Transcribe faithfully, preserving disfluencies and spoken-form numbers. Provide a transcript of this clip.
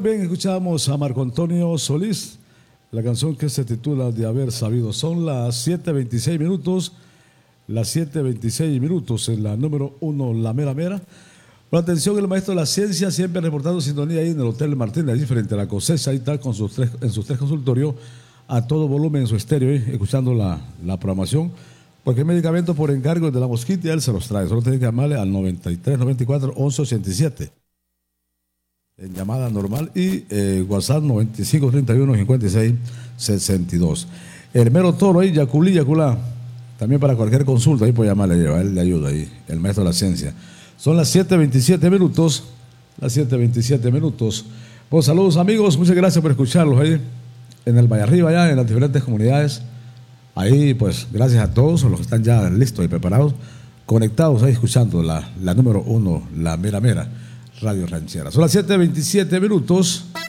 bien, escuchamos a Marco Antonio Solís, la canción que se titula De Haber Sabido. Son las siete veintiséis minutos, las siete veintiséis minutos en la número uno, La Mera Mera. Por atención, el maestro de la ciencia, siempre reportando sintonía ahí en el Hotel Martín, ahí frente a la COSESA, ahí está con sus tres, en sus tres consultorios, a todo volumen en su estéreo, ¿eh? escuchando la, la programación. Cualquier medicamento por encargo de la mosquita, él se los trae. Solo tiene que llamarle al noventa y tres, noventa y cuatro, once ochenta y siete. En llamada normal y eh, WhatsApp noventa y cinco, treinta y uno, cincuenta y seis, sesenta y dos. El mero toro ahí, Yaculí, Yaculá. También para cualquier consulta, ahí puede llamarle, lleva, él le ayuda ahí, el maestro de la ciencia. Son las siete veintisiete minutos, las siete veintisiete minutos. Pues saludos amigos, muchas gracias por escucharlos ahí en el Valle Arriba, ya en las diferentes comunidades. Ahí pues gracias a todos los que están ya listos y preparados, conectados ahí escuchando la, la número uno, La Mera Mera Radio Ranchera. Son las siete veintisiete minutos.